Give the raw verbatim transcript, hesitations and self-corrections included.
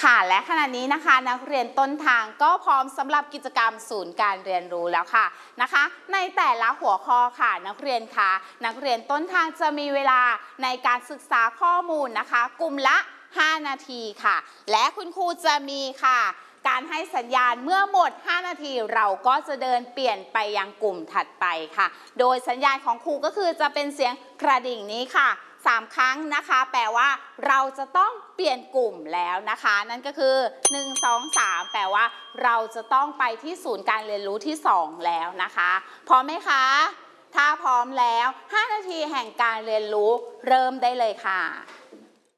ค่ะและขณะนี้นะคะนักเรียนต้นทางก็พร้อมสำหรับกิจกรรมศูนย์การเรียนรู้แล้วค่ะนะคะในแต่ละหัวข้อค่ะนักเรียนค่ะนักเรียนต้นทางจะมีเวลาในการศึกษาข้อมูลนะคะกลุ่มละห้านาทีค่ะและคุณครูจะมีค่ะการให้สัญญาณเมื่อหมดห้านาทีเราก็จะเดินเปลี่ยนไปยังกลุ่มถัดไปค่ะโดยสัญญาณของครูก็คือจะเป็นเสียงกระดิ่งนี้ค่ะสามครั้งนะคะแปลว่าเราจะต้องเปลี่ยนกลุ่มแล้วนะคะนั่นก็คือหนึ่ง สอง สามแปลว่าเราจะต้องไปที่ศูนย์การเรียนรู้ที่สองแล้วนะคะพร้อมไหมคะถ้าพร้อมแล้วห้านาทีแห่งการเรียนรู้เริ่มได้เลยค่ะ